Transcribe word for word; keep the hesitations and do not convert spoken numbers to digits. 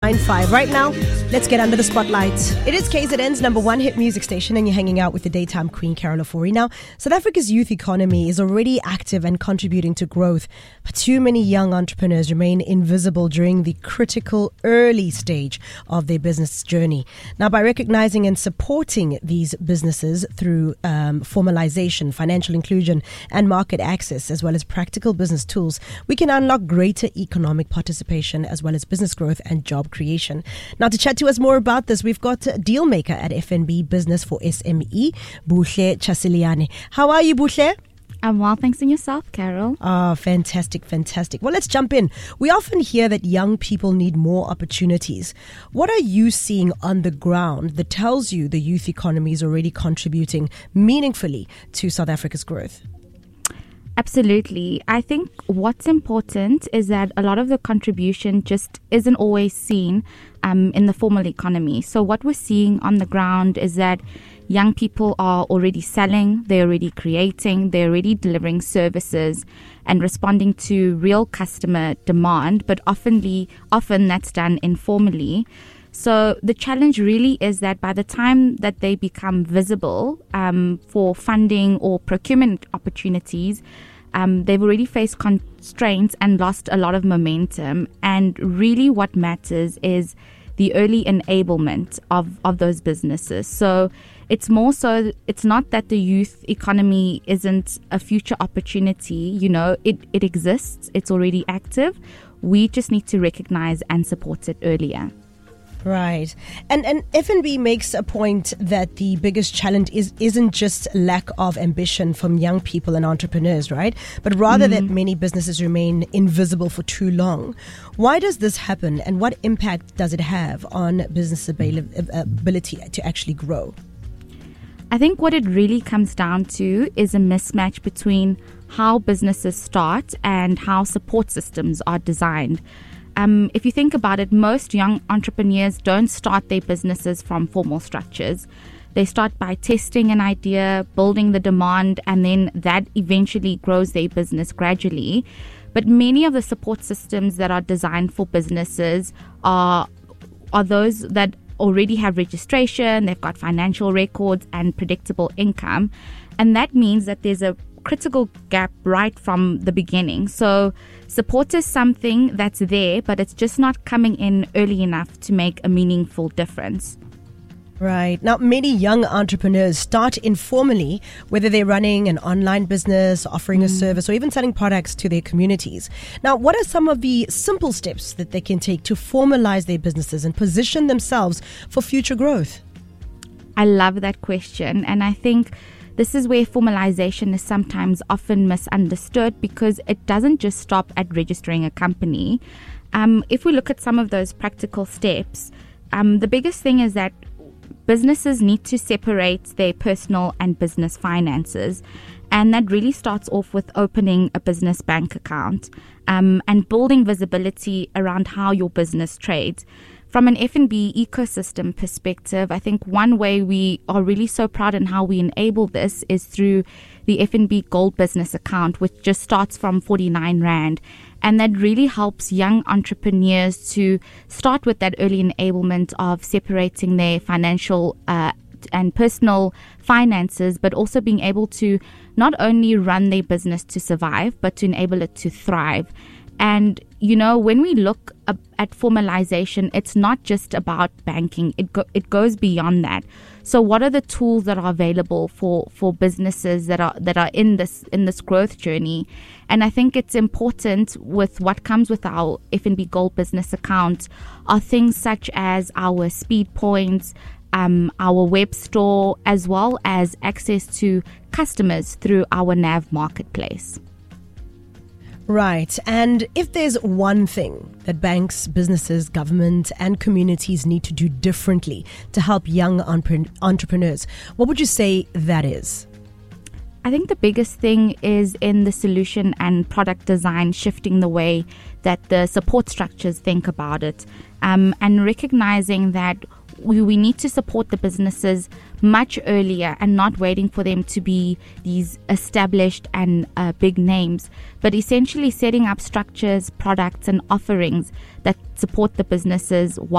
five. Right now, let's get under the spotlight. It is K Z N's number one hit music station, and you're hanging out with the daytime queen, Carol Ofori. Now, South Africa's youth economy is already active and contributing to growth, but too many young entrepreneurs remain invisible during the critical early stage of their business journey. Now, by recognizing and supporting these businesses through um, formalization, financial inclusion, and market access, as well as practical business tools, we can unlock greater economic participation as well as business growth and job creation. Now, to chat to us more about this, we've got a deal maker at F N B Business for S M E, Buhle Chasiliane. How are you, Buhle? I'm well, thanks, and yourself, Carol. Ah, oh, fantastic, fantastic. Well, let's jump in. We often hear that young people need more opportunities. What are you seeing on the ground that tells you the youth economy is already contributing meaningfully to South Africa's growth? Absolutely. I think what's important is that a lot of the contribution just isn't always seen um, in the formal economy. So what we're seeing on the ground is that young people are already selling, they're already creating, they're already delivering services and responding to real customer demand, but oftenly, often that's done informally. So the challenge really is that by the time that they become visible um, for funding or procurement opportunities, um, they've already faced constraints and lost a lot of momentum. And really what matters is the early enablement of, of those businesses. So it's more so, it's not that the youth economy isn't a future opportunity. You know, it, it exists, it's already active. We just need to recognize and support it earlier. Right. And and F N B makes a point that the biggest challenge is, isn't just lack of ambition from young people and entrepreneurs, right? But rather mm. that many businesses remain invisible for too long. Why does this happen, and what impact does it have on business ability to actually grow? I think what it really comes down to is a mismatch between how businesses start and how support systems are designed. Um, if you think about it, most young entrepreneurs don't start their businesses from formal structures. They start by testing an idea, building the demand, and then that eventually grows their business gradually. But many of the support systems that are designed for businesses are, are those that already have registration, they've got financial records and predictable income. And that means that there's a critical gap right from the beginning. So support is something that's there, but it's just not coming in early enough to make a meaningful difference. Right. Now, many young entrepreneurs start informally, whether they're running an online business, offering mm. a service, or even selling products to their communities. Now, what are some of the simple steps that they can take to formalize their businesses and position themselves for future growth? I love that question. And I think this is where formalization is sometimes often misunderstood, because it doesn't just stop at registering a company. Um, if we look at some of those practical steps, um, the biggest thing is that businesses need to separate their personal and business finances. And that really starts off with opening a business bank account um, and building visibility around how your business trades. From an F N B ecosystem perspective, I think one way we are really so proud in how we enable this is through the F N B Gold Business Account, which just starts from forty-nine rand. And that really helps young entrepreneurs to start with that early enablement of separating their financial uh, and personal finances, but also being able to not only run their business to survive, but to enable it to thrive. And, you know, when we look at formalization, it's not just about banking. It go, it goes beyond that. So what are the tools that are available for, for businesses that are that are in this in this growth journey? And I think it's important with what comes with our F N B Gold Business Account are things such as our speed points, um, our web store, as well as access to customers through our N A V marketplace. Right. And if there's one thing that banks, businesses, government and communities need to do differently to help young entrepreneurs, what would you say that is? I think the biggest thing is in the solution and product design, shifting the way that the support structures think about it, um, and recognizing that we, we need to support the businesses much earlier and not waiting for them to be these established and uh, big names, but essentially setting up structures, products and offerings that support the businesses